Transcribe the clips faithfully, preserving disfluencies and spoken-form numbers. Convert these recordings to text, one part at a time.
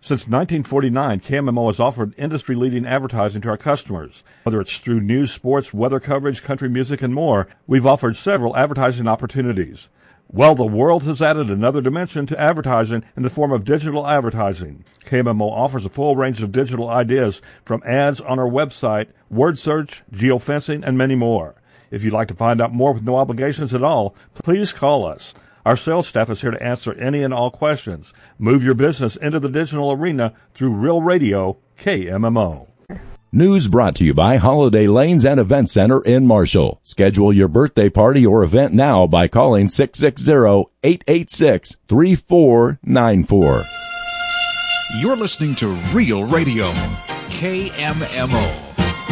Since nineteen forty-nine, K M M O has offered industry-leading advertising to our customers. Whether it's through news, sports, weather coverage, country music, and more, we've offered several advertising opportunities. Well, the world has added another dimension to advertising in the form of digital advertising. K M M O offers a full range of digital ideas from ads on our website, word search, geofencing, and many more. If you'd like to find out more with no obligations at all, please call us. Our sales staff is here to answer any and all questions. Move your business into the digital arena through Real Radio, K M M O. News brought to you by Holiday Lanes and Event Center in Marshall. Schedule your birthday party or event now by calling six six zero, eight eight six, three four nine four. You're listening to Real Radio, K M M O.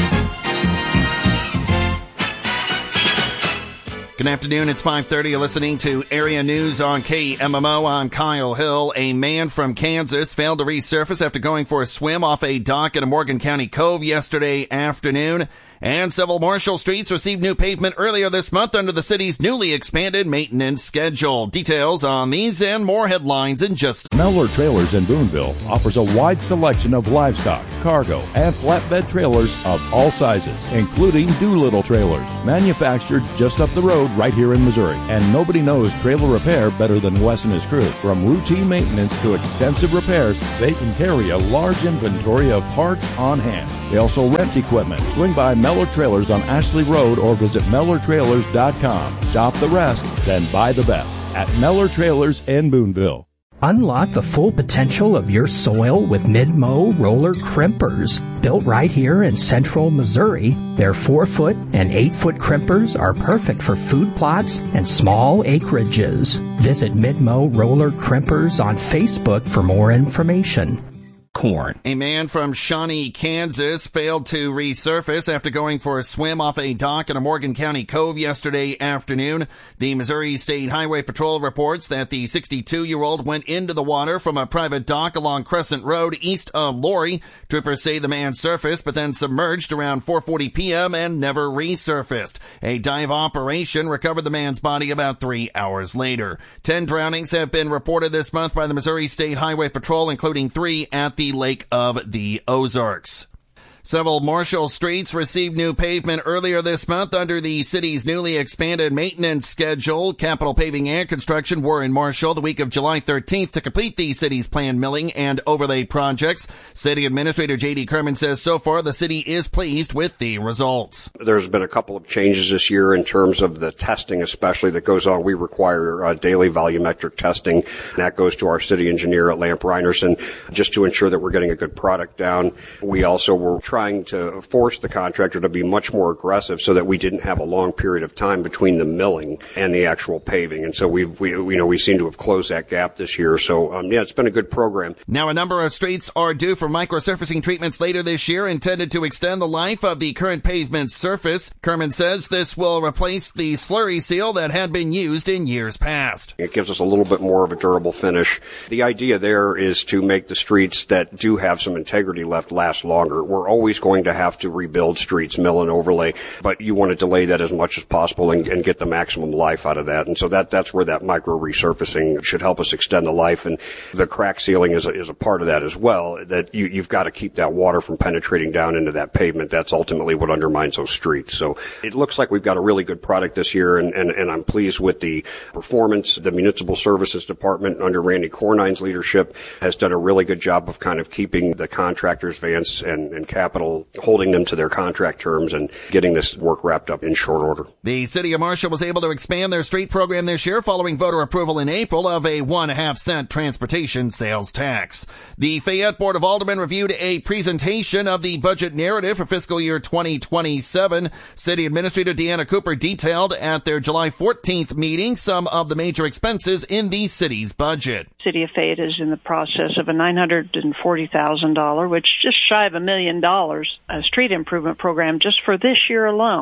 Good afternoon. It's five thirty. You're listening to Area News on K M M O. I'm Kyle Hill. A man from Kansas failed to resurface after going for a swim off a dock in a Morgan County cove yesterday afternoon. And several Marshall streets received new pavement earlier this month under the city's newly expanded maintenance schedule. Details on these and more headlines in just... Mellor Trailers in Boonville offers a wide selection of livestock, cargo, and flatbed trailers of all sizes, including Doolittle trailers, manufactured just up the road right here in Missouri. And nobody knows trailer repair better than Wes and his crew. From routine maintenance to extensive repairs, they can carry a large inventory of parts on hand. They also rent equipment. Swing by Mellor Trailers on Ashley Road or visit Mellor Trailers dot com. Shop the rest, then buy the best at Mellor Trailers in Boonville. Unlock the full potential of your soil with Mid-Mow roller crimpers. Built right here in central Missouri, their four-foot and eight-foot crimpers are perfect for food plots and small acreages. Visit Mid-Mow roller crimpers on Facebook for more information. Corn. A man from Shawnee, Kansas failed to resurface after going for a swim off a dock in a Morgan County cove yesterday afternoon. The Missouri State Highway Patrol reports that the sixty-two-year-old went into the water from a private dock along Crescent Road east of Laurie. Troopers say the man surfaced but then submerged around four forty p.m. and never resurfaced. A dive operation recovered the man's body about three hours later. Ten drownings have been reported this month by the Missouri State Highway Patrol, including three at the Lake of the Ozarks. Several Marshall streets received new pavement earlier this month under the city's newly expanded maintenance schedule. Capital Paving and Construction were in Marshall the week of July thirteenth to complete the city's planned milling and overlay projects. City Administrator J D Kerman says so far the city is pleased with the results. There's been a couple of changes this year in terms of the testing, especially that goes on. We require uh, daily volumetric testing. That goes to our city engineer at Lamp Reinerson just to ensure that we're getting a good product down. We also were trying to force the contractor to be much more aggressive so that we didn't have a long period of time between the milling and the actual paving. And so we've, we, you know, we seem to have closed that gap this year. So, um, yeah, it's been a good program. Now, a number of streets are due for microsurfacing treatments later this year intended to extend the life of the current pavement surface. Kerman says this will replace the slurry seal that had been used in years past. It gives us a little bit more of a durable finish. The idea there is to make the streets that do have some integrity left last longer. We're always going to have to rebuild streets, mill and overlay, but you want to delay that as much as possible and, and get the maximum life out of that. And so that that's where that micro resurfacing should help us extend the life. And the crack sealing is a, is a part of that as well, that you, you've got to keep that water from penetrating down into that pavement. That's ultimately what undermines those streets. So it looks like we've got a really good product this year, and, and, and I'm pleased with the performance. The Municipal Services Department under Randy Cornine's leadership has done a really good job of kind of keeping the contractors, Vance and, and Capital, holding them to their contract terms and getting this work wrapped up in short order. The city of Marshall was able to expand their street program this year following voter approval in April of a one half cent transportation sales tax. The Fayette Board of Aldermen reviewed a presentation of the budget narrative for fiscal year twenty twenty-seven. City Administrator Deanna Cooper detailed at their July fourteenth meeting some of the major expenses in the city's budget. City of Fayette is in the process of a nine hundred forty thousand dollars, which is just shy of a million dollars, a street improvement program just for this year alone.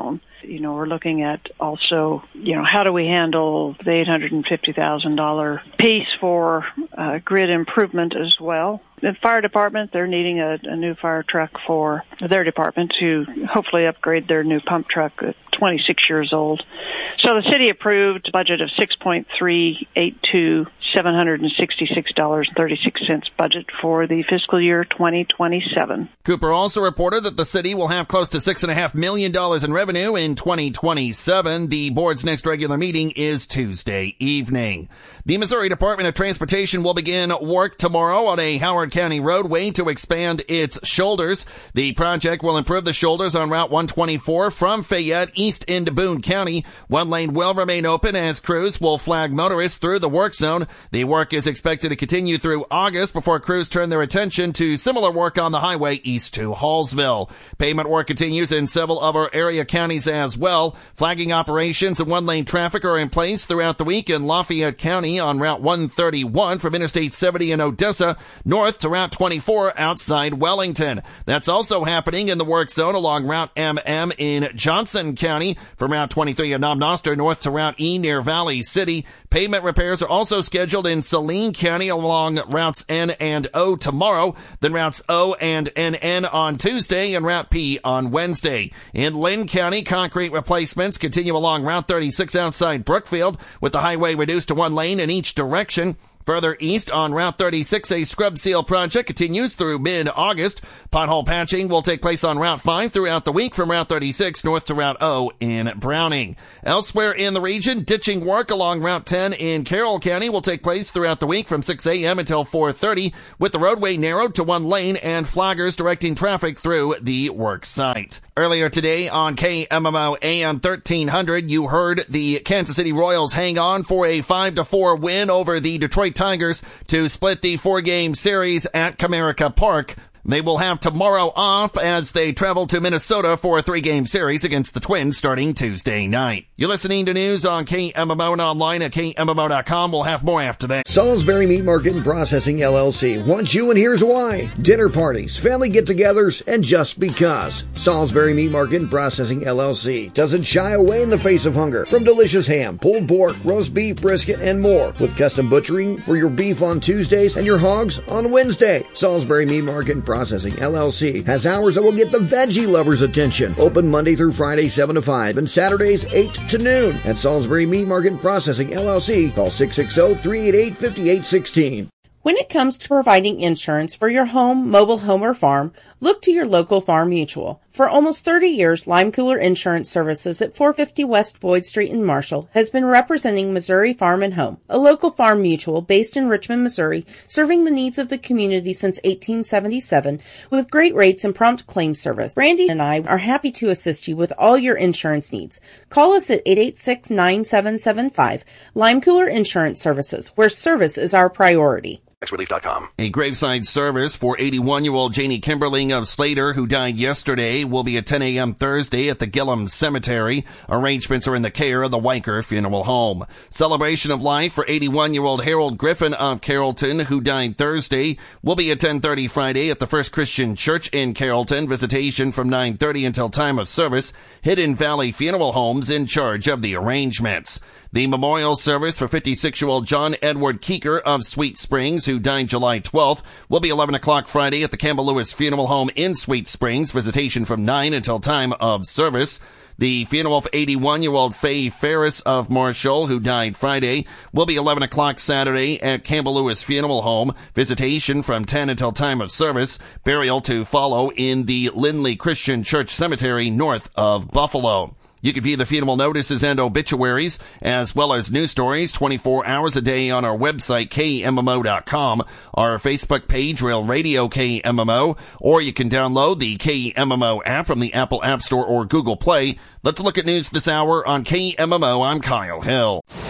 You know, we're looking at also, you know, how do we handle the eight hundred fifty thousand dollars piece for uh, grid improvement as well. The fire department, they're needing a, a new fire truck for their department to hopefully upgrade their new pump truck at twenty-six years old. So the city approved a budget of six point three eight two, seven hundred sixty-six dollars and thirty-six cents budget for the fiscal year twenty twenty-seven. Cooper also reported that the city will have close to six point five million dollars in revenue in twenty twenty-seven. The board's next regular meeting is Tuesday evening. The Missouri Department of Transportation will begin work tomorrow on a Howard County roadway to expand its shoulders. The project will improve the shoulders on Route one twenty-four from Fayette east into Boone County. One lane will remain open as crews will flag motorists through the work zone. The work is expected to continue through August before crews turn their attention to similar work on the highway east to Hallsville. Pavement work continues in several other area counties as well. Flagging operations and one-lane traffic are in place throughout the week in Lafayette County on Route one thirty-one from Interstate seventy in Odessa north to Route twenty-four outside Wellington. That's also happening in the work zone along Route M M in Johnson County from Route twenty-three in Knob Noster north to Route E near Valley City. Pavement repairs are also scheduled in Saline County along Routes N and O tomorrow, then Routes O and N N on Tuesday and Route P on Wednesday. In Lynn County, concrete replacements continue along Route thirty-six outside Brookfield with the highway reduced to one lane in each direction. Further east on Route thirty-six, a scrub seal project continues through mid-August. Pothole patching will take place on Route five throughout the week from Route thirty-six north to Route O in Browning. Elsewhere in the region, ditching work along Route ten in Carroll County will take place throughout the week from six a.m. until four thirty, with the roadway narrowed to one lane and flaggers directing traffic through the work site. Earlier today on K M M O A M thirteen hundred, you heard the Kansas City Royals hang on for a five to four win over the Detroit Tigers to split the four-game series at Comerica Park. They will have tomorrow off as they travel to Minnesota for a three-game series against the Twins starting Tuesday night. You're listening to news on K M M O and online at K M M O dot com. We'll have more after that. Salisbury Meat Market and Processing, L L C wants you, and here's why. Dinner parties, family get-togethers, and just because. Salisbury Meat Market and Processing, L L C doesn't shy away in the face of hunger. From delicious ham, pulled pork, roast beef, brisket, and more. With custom butchering for your beef on Tuesdays and your hogs on Wednesday. Salisbury Meat Market and Processing, L L C has hours that will get the veggie lovers' attention. Open Monday through Friday, seven to five, and Saturdays, eight to noon. At Salisbury Meat Market and Processing, L L C, call six six zero, three eight eight, five eight one six. When it comes to providing insurance for your home, mobile home, or farm, look to your local Farm Mutual. For almost thirty years, Lime Cooler Insurance Services at four fifty West Boyd Street in Marshall has been representing Missouri Farm and Home, a local farm mutual based in Richmond, Missouri, serving the needs of the community since eighteen seventy-seven with great rates and prompt claim service. Brandy and I are happy to assist you with all your insurance needs. Call us at eight eight six, nine seven seven five. Lime Cooler Insurance Services, where service is our priority. Relief dot com. A graveside service for eighty-one-year-old Janie Kimberling of Slater, who died yesterday, will be at ten a.m. Thursday at the Gillum Cemetery. Arrangements are in the care of the Weicker Funeral Home. Celebration of life for eighty-one-year-old Harold Griffin of Carrollton, who died Thursday, will be at ten thirty Friday at the First Christian Church in Carrollton. Visitation from nine thirty until time of service. Hidden Valley Funeral Homes in charge of the arrangements. The memorial service for fifty-six-year-old John Edward Keeker of Sweet Springs, who died July twelfth, will be eleven o'clock Friday at the Campbell Lewis Funeral Home in Sweet Springs. Visitation from nine until time of service. The funeral for eighty-one-year-old Faye Ferris of Marshall, who died Friday, will be eleven o'clock Saturday at Campbell Lewis Funeral Home. Visitation from ten until time of service. Burial to follow in the Lindley Christian Church Cemetery north of Buffalo. You can view the funeral notices and obituaries, as well as news stories twenty-four hours a day on our website, K M M O dot com, our Facebook page, Real Radio K M M O, or you can download the K M M O app from the Apple App Store or Google Play. Let's look at news this hour on K M M O. I'm Kyle Hill.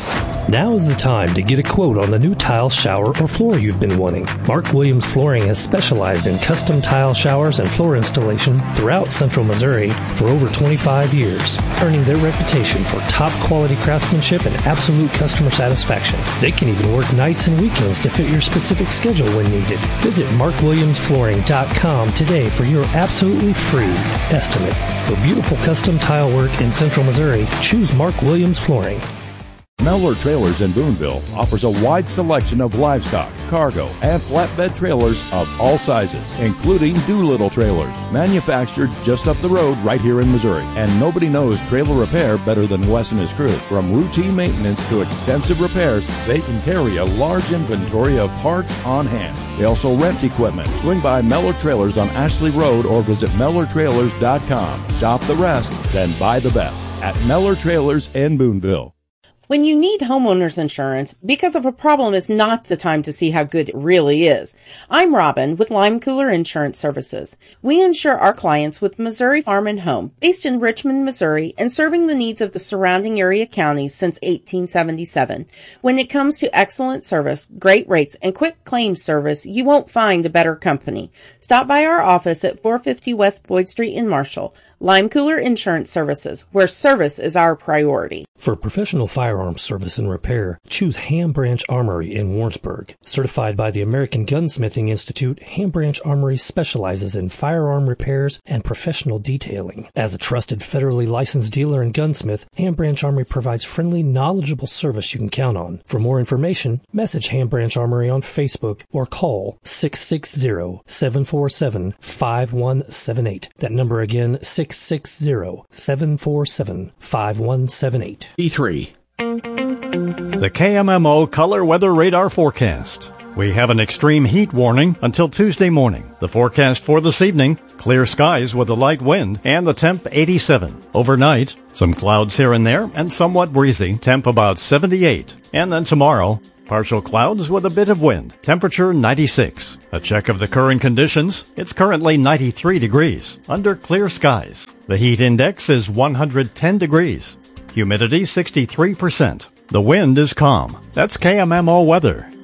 Now is the time to get a quote on the new tile, shower, or floor you've been wanting. Mark Williams Flooring has specialized in custom tile showers and floor installation throughout Central Missouri for over twenty-five years, earning their reputation for top quality craftsmanship and absolute customer satisfaction. They can even work nights and weekends to fit your specific schedule when needed. Visit mark williams flooring dot com today for your absolutely free estimate. For beautiful custom tile work in Central Missouri, choose Mark Williams Flooring. Mellor Trailers in Boonville offers a wide selection of livestock, cargo, and flatbed trailers of all sizes, including Doolittle trailers, manufactured just up the road right here in Missouri. And nobody knows trailer repair better than Wes and his crew. From routine maintenance to extensive repairs, they can carry a large inventory of parts on hand. They also rent equipment. Swing by Mellor Trailers on Ashley Road or visit mellor trailers dot com. Shop the rest, then buy the best at Mellor Trailers in Boonville. When you need homeowners insurance, because of a problem is not the time to see how good it really is. I'm Robin with Lime Cooler Insurance Services. We insure our clients with Missouri Farm and Home, based in Richmond, Missouri, and serving the needs of the surrounding area counties since eighteen seventy-seven. When it comes to excellent service, great rates, and quick claims service, you won't find a better company. Stop by our office at four fifty West Boyd Street in Marshall. Lime Cooler Insurance Services, where service is our priority. For professional firearms service and repair, choose Ham Branch Armory in Warrensburg. Certified by the American Gunsmithing Institute, Ham Branch Armory specializes in firearm repairs and professional detailing. As a trusted federally licensed dealer and gunsmith, Ham Branch Armory provides friendly, knowledgeable service you can count on. For more information, message Ham Branch Armory on Facebook or call six six zero, seven four seven, five one seven eight. That number again, six six zero, seven four seven, five one seven eight. E three. The K M M O Color Weather Radar Forecast. We have an extreme heat warning until Tuesday morning. The forecast for this evening, clear skies with a light wind and the temp eighty-seven. Overnight, some clouds here and there and somewhat breezy, temp about seventy-eight. And then tomorrow, partial clouds with a bit of wind, temperature ninety-six. A check of the current conditions, it's currently ninety-three degrees, under clear skies. The heat index is one hundred ten degrees. Humidity sixty-three percent. The wind is calm. That's K M M O weather.